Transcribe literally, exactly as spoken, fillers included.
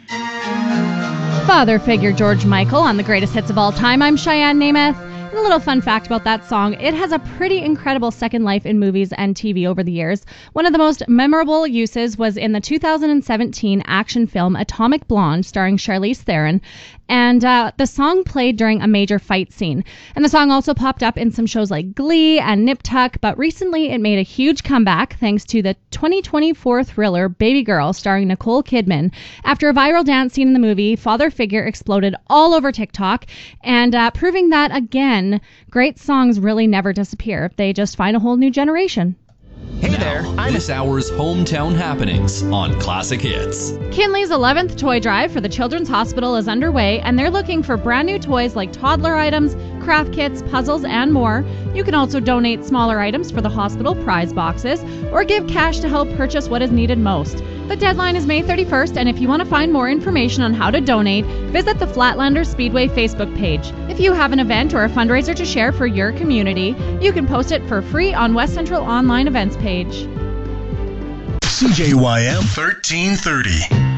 Father figure George Michael on the greatest hits of all time. I'm Cheyenne Namath. And a little fun fact about that song, it has a pretty incredible second life in movies and T V over the years. One of the most memorable uses was in the two thousand seventeen action film Atomic Blonde, starring Charlize Theron. And uh, the song played during a major fight scene. And the song also popped up in some shows like Glee and Nip Tuck, but recently it made a huge comeback thanks to the twenty twenty-four thriller Baby Girl, starring Nicole Kidman. After a viral dance scene in the movie, Father Figure exploded all over TikTok, and uh, proving that, again, great songs really never disappear. They just find a whole new generation. Hey there, I'm this hour's hometown happenings on Classic Hits. Kinley's eleventh toy drive for the Children's Hospital is underway, and they're looking for brand new toys like toddler items, craft kits, puzzles, and more. You can also donate smaller items for the hospital prize boxes, or give cash to help purchase what is needed most. The deadline is May thirty-first, and if you want to find more information on how to donate, visit the Flatlander Speedway Facebook page. If you have an event or a fundraiser to share for your community, you can post it for free on West Central Online Events page. C J Y M thirteen thirty.